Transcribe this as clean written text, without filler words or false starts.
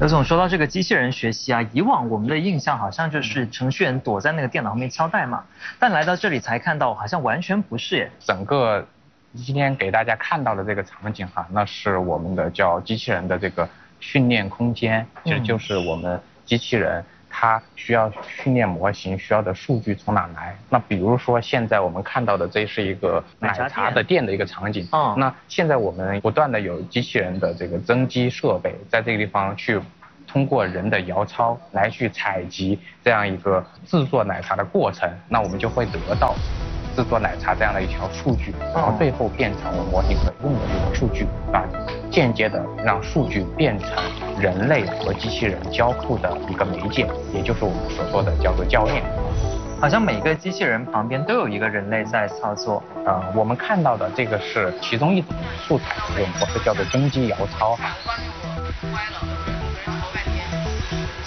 刘总说到这个机器人学习啊，以往我们的印象好像就是程序员躲在那个电脑后面敲代码，但来到这里才看到，好像完全不是耶。 整个今天给大家看到的这个场景哈，那是我们的叫机器人的这个训练空间，其实就是我们机器人它需要训练模型需要的数据从哪来？那比如说现在我们看到的这是一个奶茶的店的一个场景，那现在我们不断的有机器人的这个增肌设备在这个地方去通过人的摇操来去采集这样一个制作奶茶的过程，那我们就会得到制作奶茶这样的一条数据，然后最后变成我们模型可用的这个数据啊，间接的让数据变成人类和机器人交互的一个媒介，也就是我们所说的叫做教练。 好像每个机器人旁边都有一个人类在操作。 我们看到的这个是其中一种素材，我们说是叫做增肌摇操。